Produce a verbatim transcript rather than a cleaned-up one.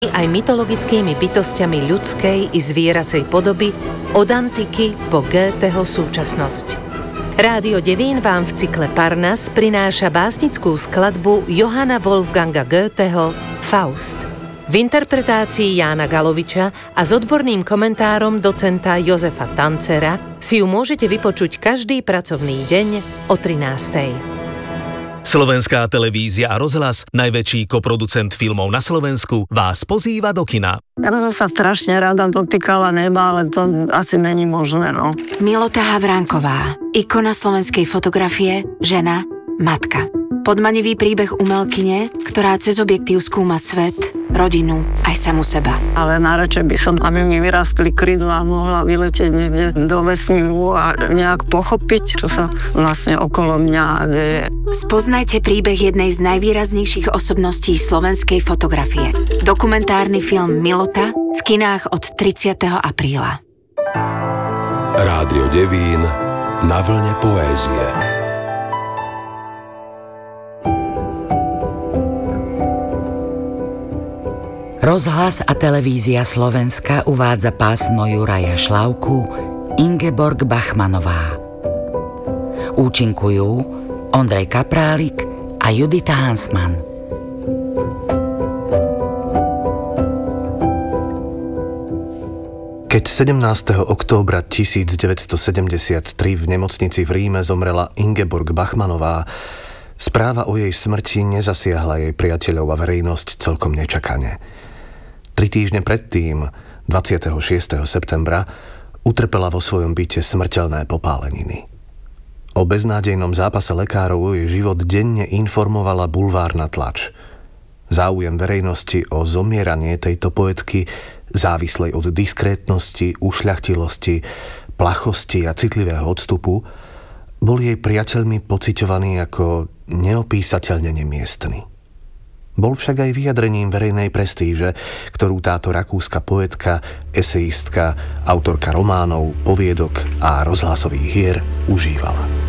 aj mytologickými bytosťami ľudskej i zvieracej podoby od antiky po Goetheho súčasnosť. Rádio Devín vám v cykle Parnas prináša básnickú skladbu Johanna Wolfganga Goetheho Faust. V interpretácii Jána Galoviča a s odborným komentárom docenta Jozefa Tancera si ju môžete vypočuť každý pracovný deň o trinástej. Slovenská televízia a rozhlas, najväčší koproducent filmov na Slovensku, vás pozýva do kina. Ja som sa strašne rada dotýkala neba, ale to asi není možné, no. Milota Havránková, ikona slovenskej fotografie, žena, matka. Podmanivý príbeh umelkyne, ktorá cez objektív skúma svet, rodinu, aj samu seba. Ale najradšej by som, aby mi vyrastli krydlá a mohla vyletieť niekde do vesmíru a nejak pochopiť, čo sa vlastne okolo mňa deje. Spoznajte príbeh jednej z najvýraznejších osobností slovenskej fotografie. Dokumentárny film Milota v kinách od tridsiateho apríla. Rádio Devín na vlne poézie. Rozhlas a televízia Slovenska uvádza pásmo Juraja Šlavku Ingeborg Bachmanová. Účinkujú Ondrej Kaprálik a Judita Hansman. Keď sedemnásteho októbra tisícdeväťstosedemdesiattri v nemocnici v Ríme zomrela Ingeborg Bachmanová, správa o jej smrti nezasiahla jej priateľov a verejnosť celkom nečakane. Tri týždne predtým, dvadsiateho šiesteho septembra, utrpela vo svojom byte smrteľné popáleniny. O beznádejnom zápase lekárov o jej život denne informovala bulvárna tlač. Záujem verejnosti o zomieranie tejto poetky, závislej od diskrétnosti, ušľachtilosti, plachosti a citlivého odstupu, bol jej priateľmi pociťovaný ako neopísateľne nemiestny. Bol však aj vyjadrením verejnej prestíže, ktorú táto rakúska poetka, eseistka, autorka románov, poviedok a rozhlasových hier užívala.